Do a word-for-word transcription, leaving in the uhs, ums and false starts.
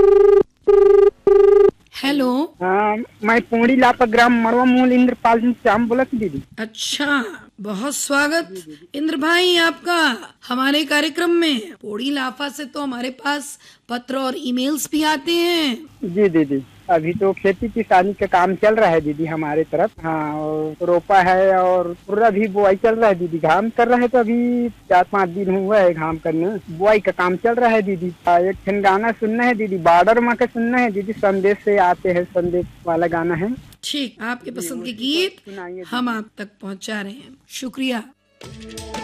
Hello. हाँ, मैं पूरी लापा gram मड़वा मूल इंद्रपाल सिंह श्याम बोला थी दीदी। अच्छा, बहुत स्वागत इंद्र भाई आपका हमारे कार्यक्रम में। पोड़ी लाफा से तो हमारे पास पत्र और ईमेल्स भी आते हैं। जी दीदी, अभी तो खेती किसानी का काम चल रहा है दीदी हमारे तरफ। हाँ, और रोपा है और पूरा भी बुआई चल रहा है दीदी। घाम कर रहे हैं तो अभी चार पाँच दिन हुआ है घाम करने। बुआई का काम चल रहा है दीदी। आ, एक ठन गाना सुनना है दीदी, बॉर्डर माँ का सुनना है दीदी। संदेश से आते हैं, संदेश वाला गाना है। ठीक, आपके पसंद के गीत हम आप तक पहुंचा रहे हैं। शुक्रिया।